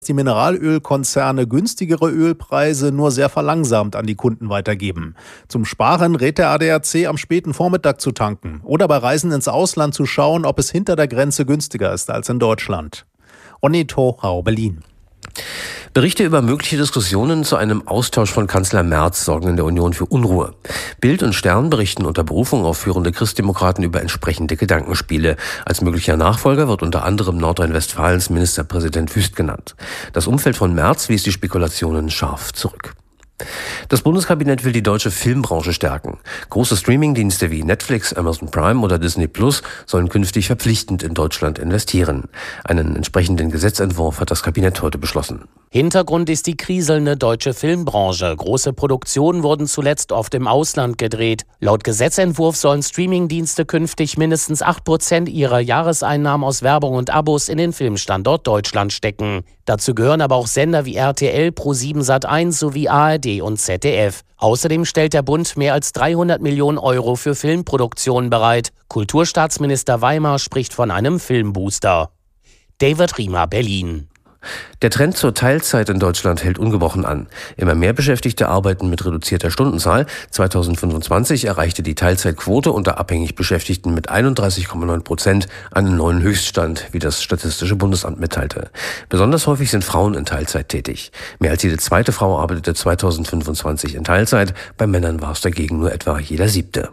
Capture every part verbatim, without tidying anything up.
die Mineralölkonzerne günstigere Ölpreise nur sehr verlangsamt an die Kunden weitergeben. Zum Sparen rät der A D A C, am späten Vormittag zu tanken oder bei Reisen ins Ausland zu schauen, ob es hinter der Grenze günstiger ist als in Deutschland. Ronny Tochau, Berlin. Berichte über mögliche Diskussionen zu einem Austausch von Kanzler Merz sorgen in der Union für Unruhe. Bild und Stern berichten unter Berufung auf führende Christdemokraten über entsprechende Gedankenspiele. Als möglicher Nachfolger wird unter anderem Nordrhein-Westfalens Ministerpräsident Wüst genannt. Das Umfeld von Merz wies die Spekulationen scharf zurück. Das Bundeskabinett will die deutsche Filmbranche stärken. Große Streamingdienste wie Netflix, Amazon Prime oder Disney Plus sollen künftig verpflichtend in Deutschland investieren. Einen entsprechenden Gesetzentwurf hat das Kabinett heute beschlossen. Hintergrund ist die kriselnde deutsche Filmbranche. Große Produktionen wurden zuletzt oft im Ausland gedreht. Laut Gesetzentwurf sollen Streamingdienste künftig mindestens acht Prozent ihrer Jahreseinnahmen aus Werbung und Abos in den Filmstandort Deutschland stecken. Dazu gehören aber auch Sender wie R T L, ProSieben Sat eins sowie A R D und Z D F. Außerdem stellt der Bund mehr als dreihundert Millionen Euro für Filmproduktionen bereit. Kulturstaatsminister Weimar spricht von einem Filmbooster. David Riemer, Berlin. Der Trend zur Teilzeit in Deutschland hält ungebrochen an. Immer mehr Beschäftigte arbeiten mit reduzierter Stundenzahl. zweitausendfünfundzwanzig erreichte die Teilzeitquote unter abhängig Beschäftigten mit einunddreißig Komma neun Prozent einen neuen Höchststand, wie das Statistische Bundesamt mitteilte. Besonders häufig sind Frauen in Teilzeit tätig. Mehr als jede zweite Frau arbeitete zweitausendfünfundzwanzig in Teilzeit. Bei Männern war es dagegen nur etwa jeder siebte.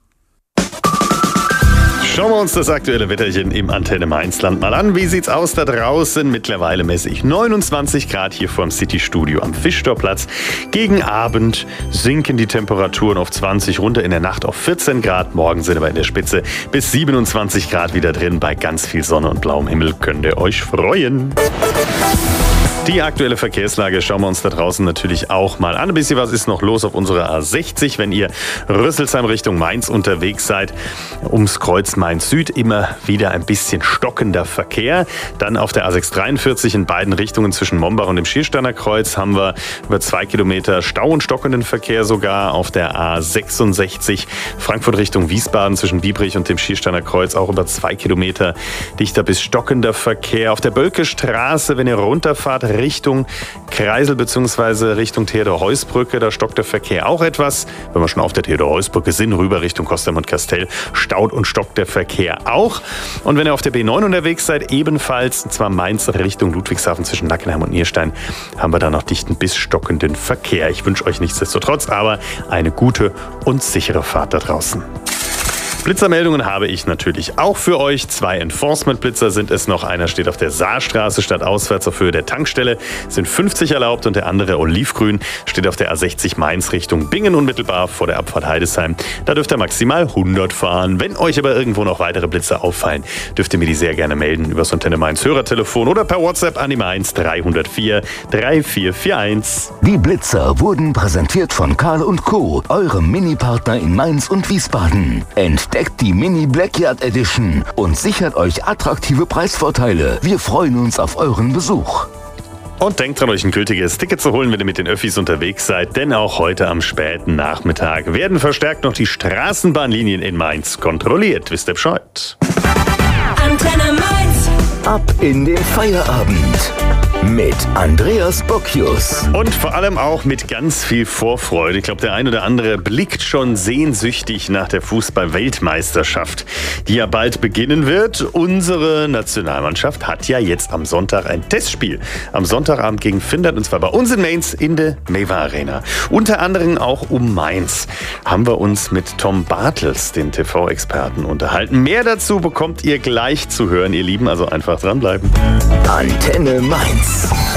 Schauen wir uns das aktuelle Wetterchen im Antenne Mainzland mal an. Wie sieht's aus da draußen? Mittlerweile messe ich neunundzwanzig Grad hier vorm City-Studio am Fischtorplatz. Gegen Abend sinken die Temperaturen auf zwanzig runter, in der Nacht auf vierzehn Grad. Morgen sind aber in der Spitze bis siebenundzwanzig Grad wieder drin. Bei ganz viel Sonne und blauem Himmel könnt ihr euch freuen. Die aktuelle Verkehrslage schauen wir uns da draußen natürlich auch mal an. Ein bisschen was ist noch los auf unserer A sechzig, wenn ihr Rüsselsheim Richtung Mainz unterwegs seid. Ums Kreuz Mainz Süd immer wieder ein bisschen stockender Verkehr. Dann auf der A sechshundertdreiundvierzig in beiden Richtungen zwischen Mombach und dem Schiersteiner Kreuz haben wir über zwei Kilometer Stau und stockenden Verkehr sogar. Auf der A sechsundsechzig Frankfurt Richtung Wiesbaden zwischen Biebrich und dem Schiersteiner Kreuz auch über zwei Kilometer dichter bis stockender Verkehr. Auf der Bölkestraße, wenn ihr runterfahrt, Richtung Kreisel bzw. Richtung Theodor-Heuss-Brücke, da stockt der Verkehr auch etwas. Wenn wir schon auf der Theodor-Heuss-Brücke sind, rüber Richtung Kostermund-Kastell, staut und stockt der Verkehr auch. Und wenn ihr auf der B neun unterwegs seid, ebenfalls, und zwar Mainz Richtung Ludwigshafen zwischen Nackenheim und Nierstein, haben wir da noch dichten bis stockenden Verkehr. Ich wünsche euch nichtsdestotrotz aber eine gute und sichere Fahrt da draußen. Blitzermeldungen habe ich natürlich auch für euch. Zwei Enforcement-Blitzer sind es noch. Einer steht auf der Saarstraße stadtauswärts auf Höhe der Tankstelle. Sind fünfzig erlaubt und der andere olivgrün steht auf der A sechzig Mainz Richtung Bingen unmittelbar vor der Abfahrt Heidesheim. Da dürft ihr maximal hundert fahren. Wenn euch aber irgendwo noch weitere Blitzer auffallen, dürft ihr mir die sehr gerne melden über das Antenne Mainz Hörertelefon oder per WhatsApp an die Mainz drei null vier drei vier vier eins. Die Blitzer wurden präsentiert von Karl und Co., eurem Mini-Partner in Mainz und Wiesbaden. Entdeckt die Mini Blackyard Edition und sichert euch attraktive Preisvorteile. Wir freuen uns auf euren Besuch. Und denkt dran, euch ein gültiges Ticket zu holen, wenn ihr mit den Öffis unterwegs seid, denn auch heute am späten Nachmittag werden verstärkt noch die Straßenbahnlinien in Mainz kontrolliert. Wisst ihr Bescheid? Antenne Mainz. Ab in den Feierabend mit Andreas Bocchius. Und vor allem auch mit ganz viel Vorfreude. Ich glaube, der ein oder andere blickt schon sehnsüchtig nach der Fußball-Weltmeisterschaft, die ja bald beginnen wird. Unsere Nationalmannschaft hat ja jetzt am Sonntag ein Testspiel. Am Sonntagabend gegen Finnland, und zwar bei uns in Mainz in der Meva Arena. Unter anderem auch um Mainz haben wir uns mit Tom Bartels, den T V-Experten, unterhalten. Mehr dazu bekommt ihr gleich zu hören, ihr Lieben. Also einfach dranbleiben. Antenne Mainz.